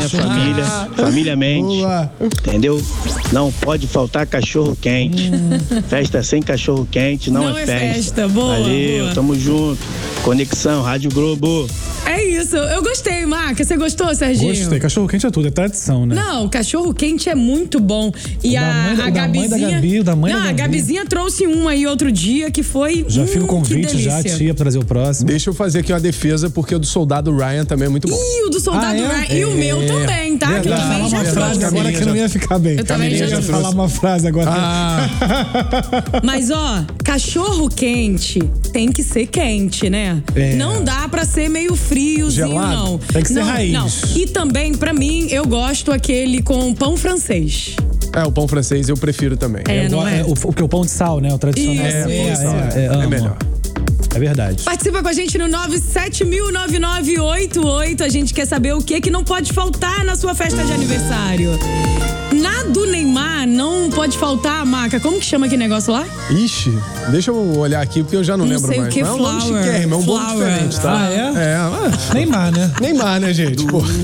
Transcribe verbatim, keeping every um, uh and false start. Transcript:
minha família, família mente, Boa. entendeu? Não pode faltar cachorro quente. Hum. Festa sem cachorro quente não, não é, é festa. festa. Boa, Valeu, boa. tamo junto. Conexão, Rádio Globo. É isso, eu gostei, Marca. Você gostou, Serginho? Gostei. Cachorro quente é tudo, é tradição, né? Não, cachorro quente é muito bom. E O da a, mãe da- a o da mãe da Gabizinha. Gabi, o da mãe não, da a Gabi. Gabizinha trouxe um aí outro dia que foi. Já hum, fica o que convite já, delícia. tia, pra trazer o próximo. Deixa eu fazer aqui uma defesa, porque o do Soldado Ryan também é muito bom. E o do Soldado Ah, é? Ryan. E o meu também, tá? Que eu Verdade. também Falar já uma frase trouxe. agora que não ia ficar bem. Eu também já ia trouxe. falar uma frase agora. Ah, Mas ó, cachorro quente tem que ser quente, né? É. Não dá pra ser meio friozinho, Gelado? não. Tem que ser não, raiz. Não. E também, pra mim, eu gosto aquele com pão francês. é, o pão francês eu prefiro também. É, não é? O, o, o pão de sal, né? O tradicional. Isso, é, isso. é, é, É amo. melhor. É verdade. Participa com a gente no nove sete mil nove nove oito oito. A gente quer saber o que que não pode faltar na sua festa de aniversário. Na do Neymar não pode faltar, Maca. Como que chama aquele negócio lá? Ixi, deixa eu olhar aqui, porque eu já não, Não lembro sei o mais. que, Mas é um nome flower. chiquérrimo, é um bolo Flower. diferente, tá? Ah, é? É, mas... Neymar, né? Neymar, né, gente? Pô.